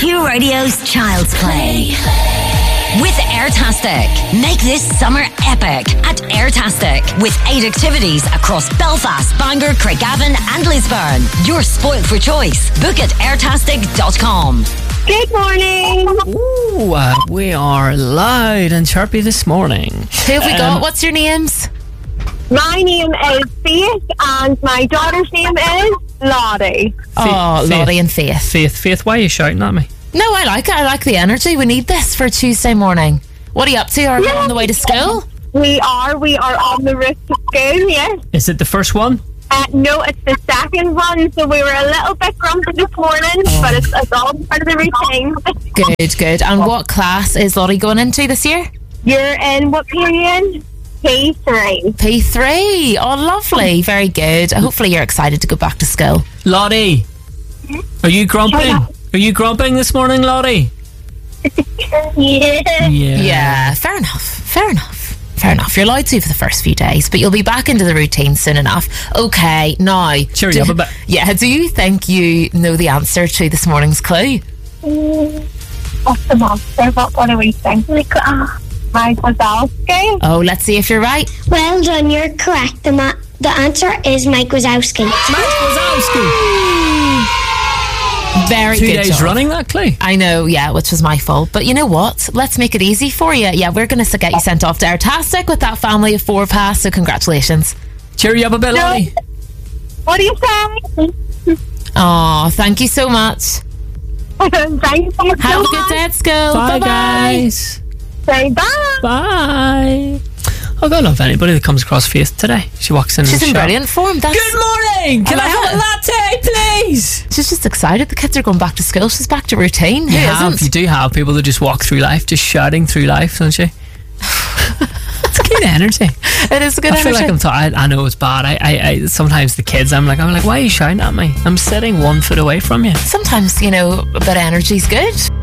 2 Radio's Child's Play. With Airtastic. Make this summer epic at Airtastic. With 8 activities across Belfast, Bangor, Craigavon and Lisburn. You're spoiled for choice. Book at airtastic.com. Good morning. Ooh, we are loud and chirpy this morning. Who have we got? What's your names? My name is Faith and my daughter's name is Lottie. Oh, Lottie and Faith. Faith, why are you shouting at me? No, I like it. I like the energy. We need this for a Tuesday morning. What are you up to? Are you on the way to school? We are on the route to school, yes. Is it the first one? No, it's the second one, so we were a little bit grumpy this morning, but it's all part of the routine. Good. And what class is Lottie going into this year? You're in what period? P3. P3. Oh, lovely. Very good. Hopefully you're excited to go back to school. Lottie, are you grumping? Are you grumping this morning, Lottie? Yeah, fair enough. You're allowed to for the first few days, but you'll be back into the routine soon enough. Okay, now... Cheer you up a bit. Yeah, do you think you know the answer to this morning's clue? What's the monster? What do we think? Mike Wazowski. Oh, let's see if you're right. Well done, you're correct. The answer is Mike Wazowski. Mike Wazowski! Very 2 good days job. running that clue. I know, yeah, which was my fault. But you know what? Let's make it easy for you. Yeah, we're going to get you sent off to Airtastic with that family of 4 pass, so congratulations. Cheer you up a bit, Lottie. What do you say? Oh, thank you so much. Thank you so much. Have a good day at school. Bye, Bye-bye. guys. Say bye. Bye. I don't love anybody that comes across Faith today. She walks in. She's the in shop. brilliant form. Good morning. Can I have a latte, please? She's just excited. The kids are going back to school. She's back to routine. Who isn't? You do have people that just walk through life, just shouting through life, don't you? It's good energy. It is good I feel energy. like I know it's bad. I sometimes the kids, I'm like, why are you shouting at me? I'm sitting 1 foot away from you. Sometimes, a bit of energy's good.